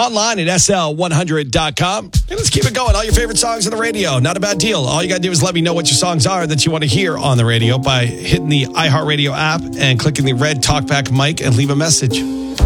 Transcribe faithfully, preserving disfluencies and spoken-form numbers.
online at S L one hundred dot com. And let's keep it going. All your favorite songs on the radio. Not a bad deal. All you got to do is let me know what your songs are that you want to hear on the radio by hitting the iHeartRadio app and clicking the red talkback mic and leave a message.